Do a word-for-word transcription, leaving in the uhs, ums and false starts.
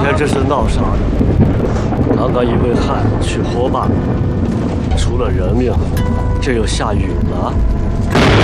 天这是闹啥呢？刚刚一位汉去火把，出了人命，这又下雨了。